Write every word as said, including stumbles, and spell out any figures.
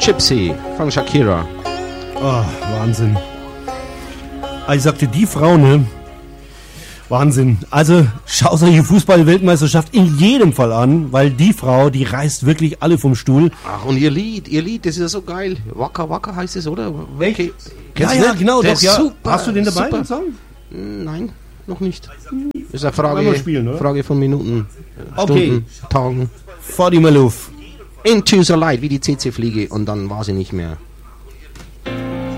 Gypsy von Shakira. Oh, Wahnsinn. Ich sagte, die Frau, ne? Wahnsinn. Also schaut euch die Fußball-Weltmeisterschaft in jedem Fall an, weil die Frau, die reißt wirklich alle vom Stuhl. Ach, und ihr Lied, ihr Lied, das ist ja so geil. Waka Waka heißt es, oder? Okay. Ja, ja, genau, doch, ja. Super, hast du den dabei, super. den Song? Nein, noch nicht. Das ist eine Frage, Mal spielen, oder? Frage von Minuten, Okay. Stunden, Tagen. Fadi Maluf. Into the Light, wie die C C-Fliege, und dann war sie nicht mehr.